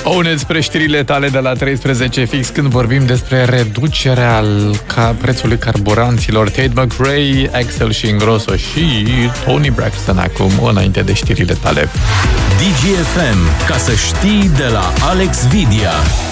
Oune spre știrile tale de la 13 fix când vorbim despre reducerea prețului carburanților. Tate McRae, Axel și Ingrosso și Tony Braxton acum, înainte de știrile tale. DGFM, ca să știi, de la Alex Vidia.